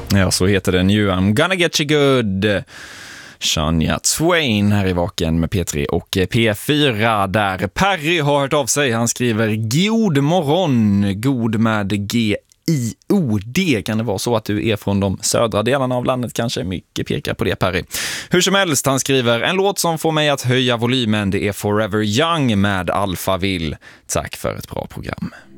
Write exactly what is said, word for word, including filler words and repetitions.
Ja, så heter den ju. I'm gonna get you good. Shania Twain här i Vaken med P tre och P fyra, där Perry har hört av sig. Han skriver god morgon, god med G I O D. Kan det vara så att du är från de södra delarna av landet? Kanske mycket pekar på det, Perry. Hur som helst, han skriver en låt som får mig att höja volymen. Det är Forever Young med Alphaville. Tack för ett bra program.